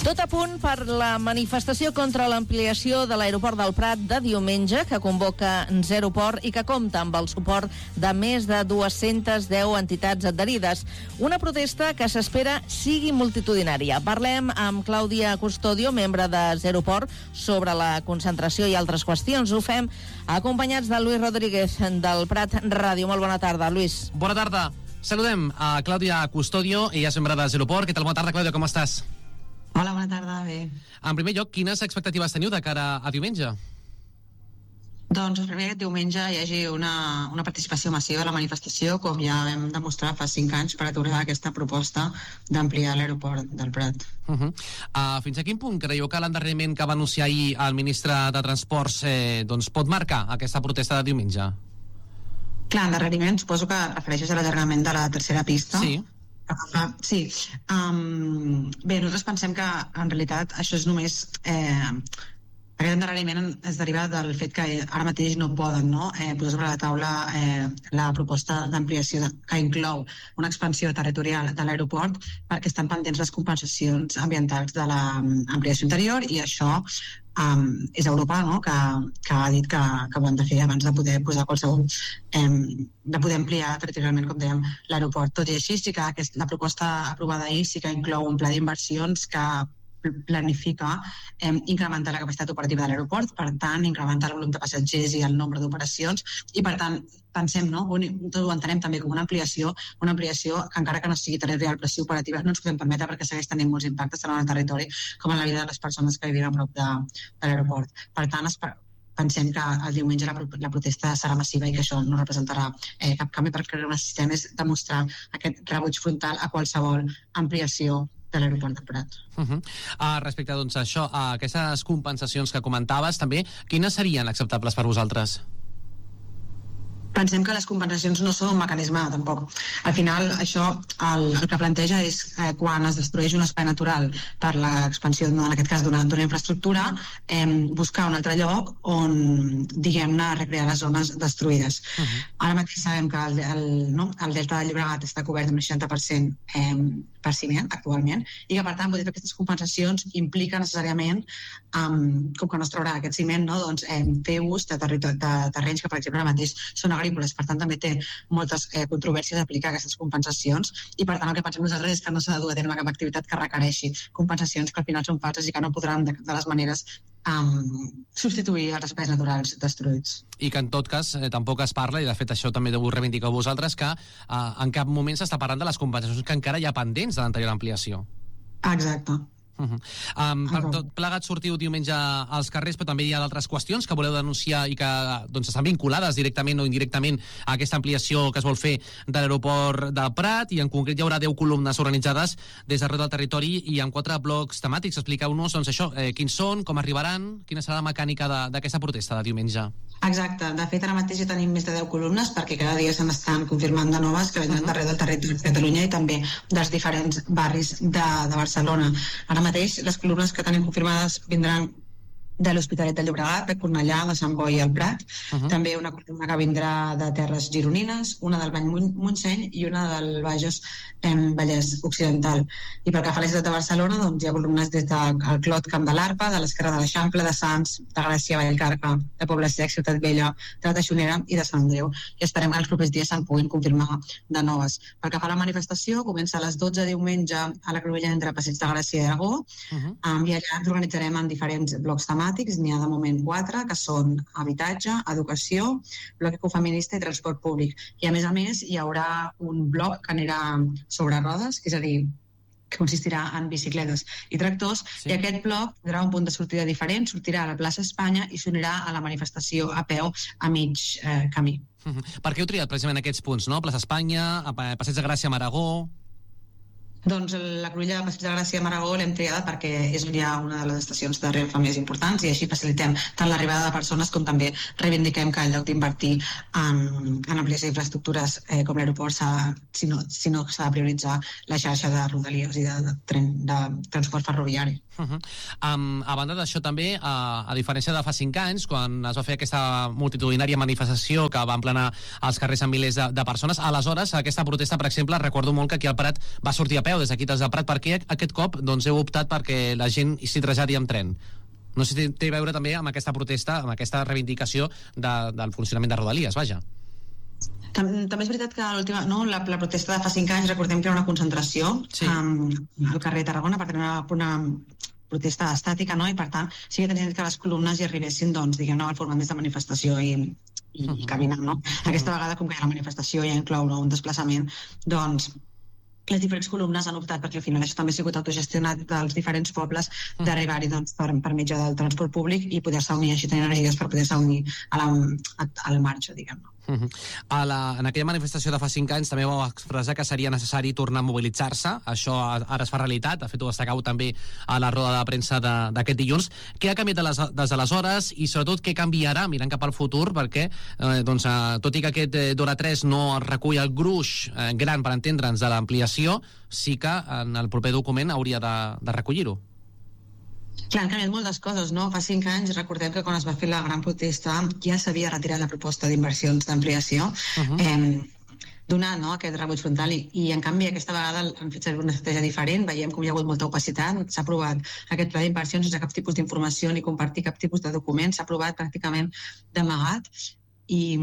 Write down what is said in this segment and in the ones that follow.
Tot a punt per la manifestació contra l'ampliació de l'aeroport del Prat de diumenge, que convoca Zeroport i que compta amb el suport de més de 210 entitats adherides. Una protesta que s'espera sigui multitudinària. Parlem amb Clàudia Custodio, membre de Zeroport, sobre la concentració i altres qüestions. Ho fem acompanyats de Lluís Rodríguez, del Prat Ràdio. Molt bona tarda, Lluís. Bona tarda. Saludem a Clàudia Custodio, ella és membre de Zeroport. Què tal? Bona tarda, Clàudia, com estàs? Hola, bona tarda, bé. En primer lloc, quines expectatives teniu de cara a diumenge? Doncs primer aquest diumenge hi hagi una participació massiva a la manifestació, com ja vam demostrar fa 5 anys, per aturar aquesta proposta d'ampliar l'aeroport del Prat. Fins a quin punt creieu que l'endarreriment que va anunciar ahir el ministre de Transports pot marcar aquesta protesta de diumenge? Clar, endarreriment suposo que refereixes a l'allargament de la tercera pista. Sí. Sí. Bé, nosaltres pensem que en realitat això és només... Aquest endarreriment es deriva del fet que ara mateix no poden posar sobre la taula la proposta d'ampliació que inclou una expansió territorial de l'aeroport, perquè estan pendents les compensacions ambientals de l'ampliació interior, i això és Europa, que ha dit que ho han de fer abans de poder posar qualsevol de poder ampliar territorialment, com dèiem, l'aeroport. Tot i així, sí que la proposta aprovada ahir sí que inclou un pla d'inversions que planifica incrementar la capacitat operativa de l'aeroport, per tant, incrementar el volum de passatgers i el nombre d'operacions, i per tant, pensem, tot ho entenem també com una ampliació que encara que no sigui territorial però sí operativa, no ens podem permetre perquè segueix tenint molts impactes tant en el territori com en la vida de les persones que vivim a prop de l'aeroport. Per tant, pensem que el diumenge la protesta serà massiva i que això no representarà cap canvi, perquè el que necessitem és demostrar aquest rebuig frontal a qualsevol ampliació de l'aeroport del Prat. Respecte a això, a aquestes compensacions que comentaves també, quines serien acceptables per vosaltres? Pensem que les compensacions no són un mecanisme tampoc. Al final, això el que planteja és quan es destrueix un espai natural per l'expansió, en aquest cas d'una infraestructura, buscar un altre lloc on, diguem-ne, recrear les zones destruïdes. Ara mateix sabem que el delta del Llobregat està cobert amb un 60% per ciment actualment, i que per tant vull dir que aquestes compensacions impliquen necessàriament, com que no es traurà aquest ciment, fer ús de terrenys que per exemple ara mateix són agrícoles. Per tant també té moltes controvèrsies aplicar aquestes compensacions, i per tant el que pensem nosaltres és que no s'ha de dur a terme cap activitat que requereixi compensacions que al final són falses i que no podran de les maneres substituir els espais naturals destruïts. I que en tot cas tampoc es parla, i de fet això també ho reivindiqueu vosaltres, que en cap moment s'està parlant de les compensacions que encara hi ha pendents de l'anterior ampliació. Exacte. Per tot plegat sortiu diumenge als carrers, però també hi ha d'altres qüestions que voleu denunciar i que estan vinculades directament o indirectament a aquesta ampliació que es vol fer de l'aeroport del Prat, i en concret hi haurà 10 columnes organitzades des d'arreu del territori i amb 4 blocs temàtics. Expliqueu-nos quins són, com arribaran, quina serà la mecànica d'aquesta protesta de diumenge. Exacte, de fet ara mateix ja tenim més de 10 columnes, perquè cada dia se n'estan confirmant de noves que venen d'arreu del territori de Catalunya i també dels diferents barris de Barcelona. Ara mateix les columnes que tenim confirmades vindran de l'Hospitalet de Llobregat, de Cornellà, de Sant Boi i el Prat, també una columna que vindrà de Terres Gironines, una del Bany Montseny i una del Bages Vallès Occidental. I pel que fa a la ciutat de Barcelona, hi ha columnes des del Clot, Camp de l'Arpa, de l'Esquerra de l'Eixample, de Sants, de Gràcia, Vallcarca, de Poble Sec, Ciutat Vella, de la Teixonera i de Sant Andreu. I esperem que els propers dies se'n puguin confirmar de noves. Pel que fa a la manifestació, comença a les 12 diumenge a la Cruïlla entre Passeig de Gràcia i Aragó, i allà ens organitzarem en diferents blocs temàtics. N'hi ha de moment 4, que són habitatge, educació, bloc ecofeminista i transport públic. I a més hi haurà un bloc que anirà sobre rodes, és a dir, que consistirà en bicicletes i tractors, i aquest bloc tindrà un punt de sortida diferent, sortirà a la plaça Espanya i s'unirà a la manifestació a peu a mig camí. Per què heu triat precisament aquests punts, plaça Espanya, Passeig de Gràcia, Aragó? Doncs la Cruïlla de Passeig de Gràcia a Aragó l'hem triada perquè és on hi ha una de les estacions de Renfe més importants, i així facilitem tant l'arribada de persones com també reivindiquem que en lloc d'invertir en ampliació d'infraestructures com l'aeroport, si no s'ha de prioritzar la xarxa de rodalies i de transport ferroviari. A banda d'això també, a diferència de fa 5 anys, quan es va fer aquesta multitudinària manifestació que va emplenar els carrers amb milers de persones, aleshores aquesta protesta, per exemple, recordo molt que aquí al Prat va sortir a peu peu, des d'aquí des del Prat. Per què aquest cop heu optat perquè la gent s'hi traslladi amb tren? No sé si té a veure també amb aquesta protesta, amb aquesta reivindicació del funcionament de Rodalies, vaja. També és veritat que la protesta de fa 5 anys, recordem que era una concentració al carrer Tarragona, per tenir una protesta estàtica, i per tant sí que tenien que les columnes hi arribessin, diguem-ne, al format més de manifestació i caminant, no? Aquesta vegada, com que hi ha la manifestació i inclou un desplaçament, doncs les diferents columnes han optat, perquè al final això també ha sigut autogestionat dels diferents pobles, d'arribar-hi per mitjà del transport públic i poder-se unir, així tenir energies per poder-se unir a la marxa, diguem-ne. En aquella manifestació de fa 5 anys també vau expressar que seria necessari tornar a mobilitzar-se. Això ara es fa realitat. De fet, ho destacau també a la roda de premsa d'aquest dilluns. Què ha canviat des d'aleshores i, sobretot, què canviarà mirant cap al futur? Perquè, tot i que aquest d'hora 3 no recull el gruix gran, per entendre'ns, de l'ampliació, sí que en el proper document hauria de recollir-ho. Clar, han canviat moltes coses, no? Fa 5 anys, recordem que quan es va fer la gran protesta ja s'havia retirat la proposta d'inversions d'ampliació, donant aquest rebuig frontal i en canvi aquesta vegada han fet servir una estratègia diferent. Veiem com hi ha hagut molta opacitat, s'ha aprovat aquest pla d'inversions sense cap tipus d'informació ni compartir cap tipus de document, s'ha aprovat pràcticament d'amagat i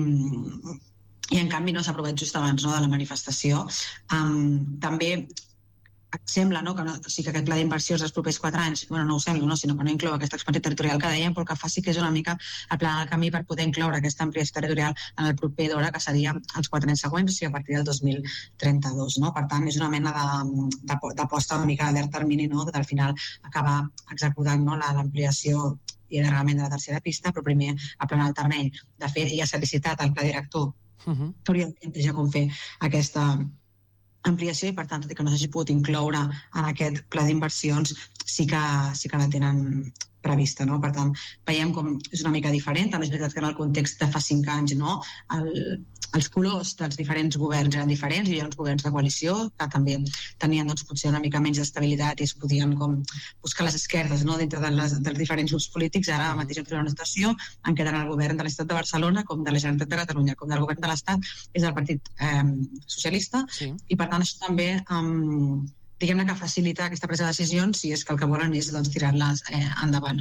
en canvi no s'ha aprovat just abans de la manifestació. També sembla que aquest pla d'inversions dels propers 4 anys, no ho sembla, sinó que no inclou aquesta expansió territorial que dèiem, però el que fa sí que és una mica el pla del camí per poder incloure aquesta ampliació territorial en el proper d'hora, que seria els 4 anys següents, o sigui, a partir del 2032. Per tant, és una mena d'aposta una mica a llarg termini, que al final acaba executant l'ampliació i allargament de la tercera pista, però primer aplanar el termini. De fet, ja s'ha licitat el pla director, que hauria de plantejar com fer aquesta ampliació i, per tant, tot i que no s'hagi pogut incloure en aquest pla d'inversions, sí que la tenen prevista. Per tant, veiem com és una mica diferent. També és veritat que en el context de fa 5 anys els colors dels diferents governs eren diferents. Hi havia uns governs de coalició que també tenien potser una mica menys d'estabilitat i es podien buscar les esquerdes dintre dels diferents grups polítics. Ara mateix hem fet una situació en què tant el govern de l'Estat de Barcelona com de la Generalitat de Catalunya com del govern de l'Estat és del Partit Socialista i, per tant, això també diguem-ne que facilita aquesta presa de decisions si és que el que volen és tirar-les endavant.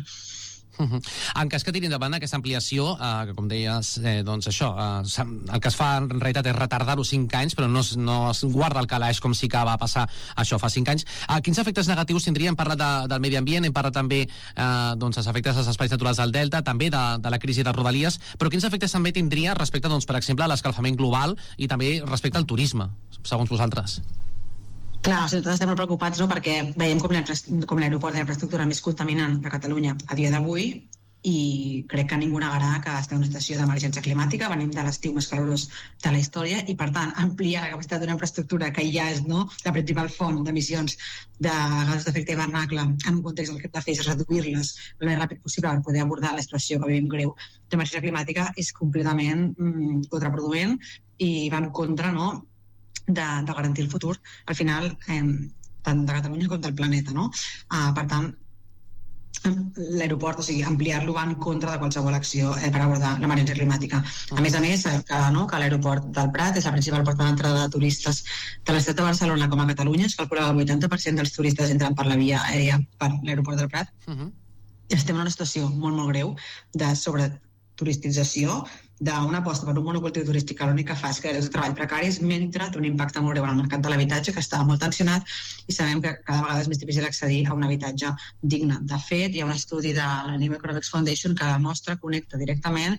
En cas que tiri endavant aquesta ampliació, que com deies, això, el que es fa en realitat és retardar-ho 5 anys, però no es guarda el calaix com sí que va passar això fa 5 anys. Quins efectes negatius tindria? Hem parlat del medi ambient, hem parlat també dels efectes dels espais naturals del Delta, també de la crisi de Rodalies, però quins efectes també tindria respecte, per exemple, a l'escalfament global i també respecte al turisme, segons vosaltres? Clar, nosaltres estem molt preocupats perquè veiem com l'aeroport de l'infraestructura més contaminant de Catalunya a dia d'avui i crec que ningú negarà que estem en una situació d'emergència climàtica, venim de l'estiu més calorós de la història i, per tant, ampliar la capacitat d'una infraestructura que ja és la principal font d'emissions de gasos d'efecte hivernacle en un context en què el que hem de fer és reduir-les el més ràpid possible per poder abordar la situació que vivim greu d'emergència climàtica és completament contraproduent i va en contra, de garantir el futur, al final, tant de Catalunya com del planeta. Per tant, l'aeroport, o sigui, ampliar-lo va en contra de qualsevol acció per abordar l'emergència climàtica. A més, que l'aeroport del Prat és la principal porta d'entrada de turistes de la ciutat de Barcelona com a Catalunya. Es calcula que el 80% dels turistes entren per la via aèria per l'aeroport del Prat. Estem en una situació molt, molt greu de sobreturisticització, d'una aposta per un monocultiu turístic que l'únic que fa és crear llocs de treball precaris mentre té un impacte molt greu en el mercat de l'habitatge que està molt tensionat i sabem que cada vegada és més difícil accedir a un habitatge digne. De fet, hi ha un estudi de la New Economics Foundation que connecta directament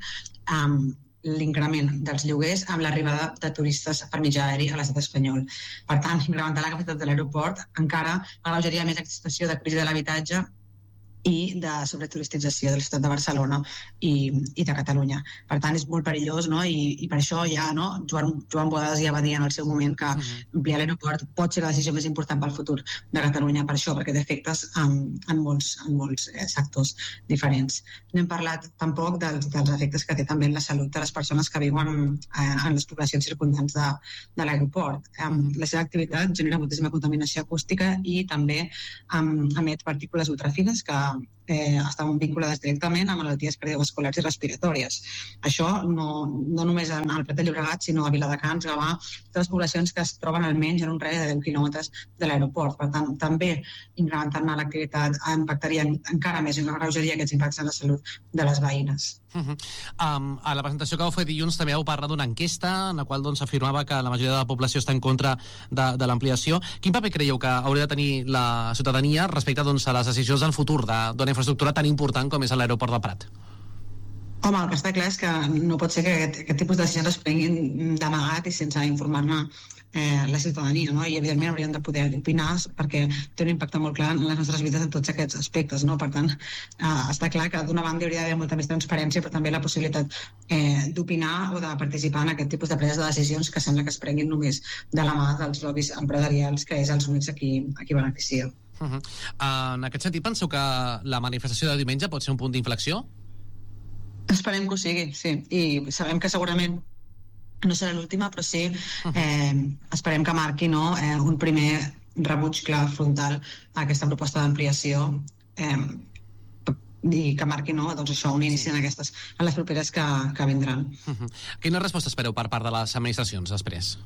l'increment dels lloguers amb l'arribada de turistes per mitjà aeri a l'estat espanyol. Per tant, incrementar la capacitat de l'aeroport encara alleujaria més aquesta situació de crisi de l'habitatge i de sobreturistització de la ciutat de Barcelona i de Catalunya. Per tant, és molt perillós, i per això ja Joan Boades ja va dir en el seu moment que ampliar l'aeroport pot ser la decisió més important pel futur de Catalunya, per això, perquè té efectes en molts sectors diferents. No hem parlat tampoc dels efectes que té també en la salut de les persones que viuen en les poblacions circundants de l'aeroport. La seva activitat genera moltíssima contaminació acústica i també emet partícules ultrafines que estaven vinculades directament a malalties cardiovasculars i respiratòries. Això no només al Prat de Llobregat, sinó a Viladecans, Gavà, totes les poblacions que es troben almenys en un radi de 10 quilòmetres de l'aeroport. Per tant, també incrementant l'activitat impactaria encara més i agreujaria aquests impactes en la salut de les veïnes. A la presentació que vau fer dilluns també vau parlar d'una enquesta en la qual afirmava que la majoria de la població està en contra de l'ampliació. Quin paper creieu que hauria de tenir la ciutadania respecte a les decisions del futur d'una infraestructura tan important com és l'aeroport del Prat? Home, el que està clar és que no pot ser que aquest tipus de decisions es prenguin d'amagat i sense informar-ne la ciutadania, no? I evidentment haurien de poder opinar perquè té un impacte molt clar en les nostres vides en tots aquests aspectes, no? Per tant, està clar que d'una banda hauria d'haver molta més transparència, però també la possibilitat d'opinar o de participar en aquest tipus de preses de decisions que sembla que es prenguin només de la mà dels lobbies empresarials, que és els únics a qui beneficia. En aquest sentit, penseu que la manifestació de diumenge pot ser un punt d'inflexió? Esperem que ho sigui, sí. I sabem que segurament no serà l'última, però sí esperem que marqui un primer rebuig clar frontal a aquesta proposta d'ampliació i que marqui un inici en les properes que vindran. Quina resposta espereu per part de les administracions després?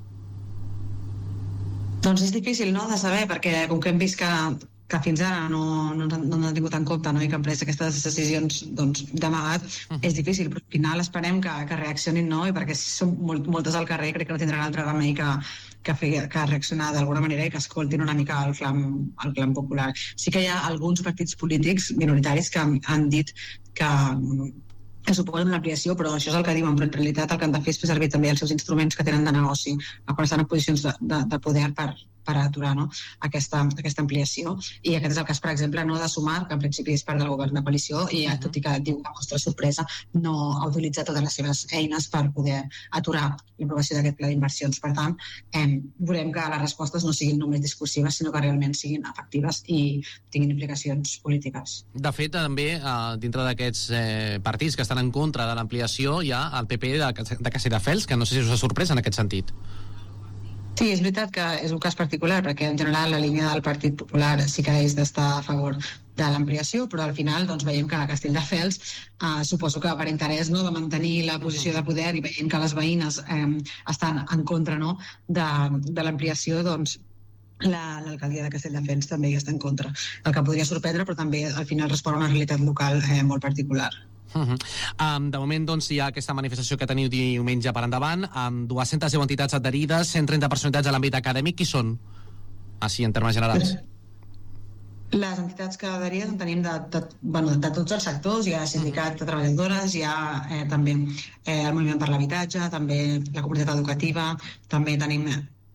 Doncs és difícil de saber, perquè com que hem vist que fins ara no han tingut en compte i que han pres aquestes decisions d'amagat, és difícil, però al final esperem que reaccionin, i perquè si són moltes al carrer crec que no tindran altre remei que reaccionar d'alguna manera i que escoltin una mica el clam popular. Sí que hi ha alguns partits polítics minoritaris que han dit que suposen l'ampliació, però això és el que diuen, però en realitat el que han de fer és fer servir també els seus instruments que tenen de negoci quan estan en posicions de poder per aturar aquesta ampliació. I aquest és el cas, per exemple, de Sumar, que en principi és part del govern de coalició i tot i que diu que mostra sorpresa no ha utilitzat totes les seves eines per poder aturar l'aprovació d'aquest pla d'inversions. Per tant, volem que les respostes no siguin només discursives, sinó que realment siguin efectives i tinguin implicacions polítiques. De fet, també, dintre d'aquests partits que estan en contra de l'ampliació, hi ha el PP de Castelldefels, que no sé si us ha sorprès en aquest sentit. Sí, és veritat que és un cas particular, perquè en general la línia del Partit Popular sí que és d'estar a favor de l'ampliació, però al final veiem que a Castelldefels suposo que per interès de mantenir la posició de poder i veient que les veïnes estan en contra de l'ampliació, l'alcaldia de Castelldefels també hi està en contra. El que podria sorprendre, però també al final respon a una realitat local molt particular. De moment hi ha aquesta manifestació que teniu diumenge per endavant, amb 210 entitats adherides, 130 personalitats a l'àmbit acadèmic. Qui són? Així, en termes generals. Les entitats que adherien tenim de tots els sectors. Hi ha sindicat de treballadores, hi ha també el moviment per l'habitatge, també la comunitat educativa, també tenim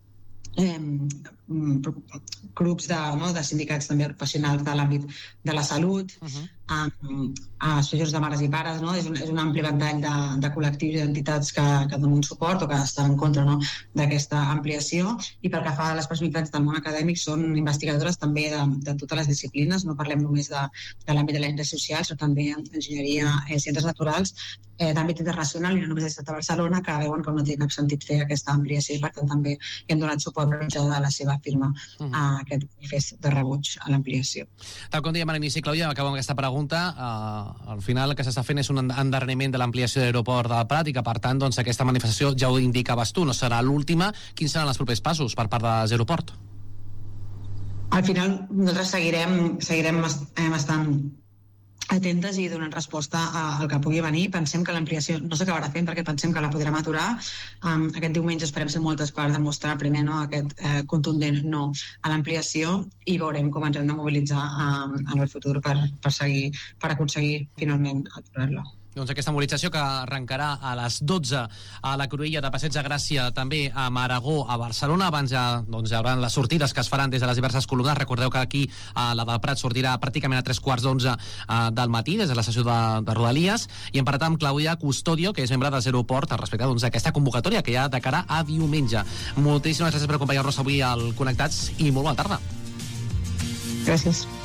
grups de sindicats també professionals de l'àmbit de la salut, associacions de mares i pares, és un ampli ventall de col·lectius i d'entitats que donen suport o que estan en contra d'aquesta ampliació. I pel que fa a les personalitats del món acadèmic, són investigadores també de totes les disciplines, no parlem només de l'àmbit de les ciències socials, sinó també enginyeria, ciències naturals, d'àmbit internacional i no només des de Barcelona, que veuen que no té cap sentit fer aquesta ampliació i per tant també hem donat suport per mitjà de la seva firma a aquest manifest de rebuig a l'ampliació. Tal com dèiem a l'inici, Clàudia, acabo amb aquesta pregunta. Al final el que s'està fent és un endarreriment de l'ampliació de l'aeroport del Prat i que per tant aquesta manifestació, ja ho indicaves tu, no serà l'última. Quins seran els propers passos per part de l'aeroport? Al final nosaltres seguirem estant atentes i donant resposta al que pugui venir. Pensem que l'ampliació no s'acabarà fent perquè pensem que la podrem aturar. Aquest diumenge esperem ser moltes per demostrar primer aquest contundent no a l'ampliació i veurem com ens hem de mobilitzar en el futur per aconseguir finalment aturar-la. Doncs aquesta mobilització que arrencarà a les 12 a la Cruïlla de Passeig de Gràcia, també a Maragó, a Barcelona. Abans ja hi haurà les sortides que es faran des de les diverses columnes. Recordeu que aquí la del Prat sortirà pràcticament a 3:15 del matí, des de l'estació de Rodalies. I hem parlat amb Clàudia Custodio, que és membre de Zeroport, respecte d'aquesta convocatòria que hi ha de cara a diumenge. Moltíssimes gràcies per acompanyar-nos avui al Connectats i molt bona tarda. Gràcies.